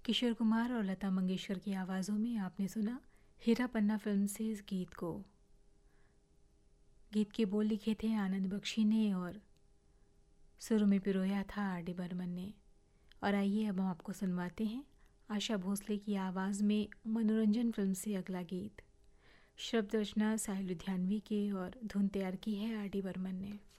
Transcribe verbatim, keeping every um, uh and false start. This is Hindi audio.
किशोर कुमार और लता मंगेशकर की आवाज़ों में आपने सुना हीरा पन्ना फिल्म से इस गीत को। गीत के बोल लिखे थे आनंद बख्शी ने और सुर में पिरोया था आर डी बर्मन ने। और आइए अब हम आपको सुनवाते हैं आशा भोसले की आवाज़ में मनोरंजन फिल्म से अगला गीत। शब्द रचना साहिल लुधियानवी के और धुन तैयार की है आर डी बर्मन ने।